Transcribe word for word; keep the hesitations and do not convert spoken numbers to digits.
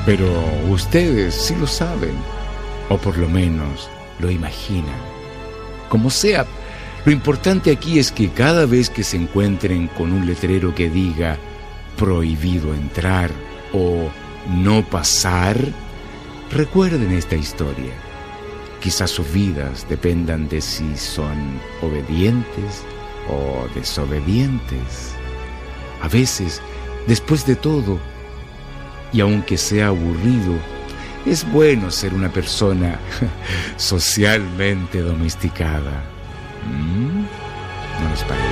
Pero ustedes sí lo saben, o por lo menos lo imaginan. Como sea, lo importante aquí es que cada vez que se encuentren con un letrero que diga prohibido entrar o no pasar, recuerden esta historia. Quizás sus vidas dependan de si son obedientes o desobedientes. A veces, después de todo, y aunque sea aburrido, es bueno ser una persona socialmente domesticada. ¿Mm? ¿No les parece?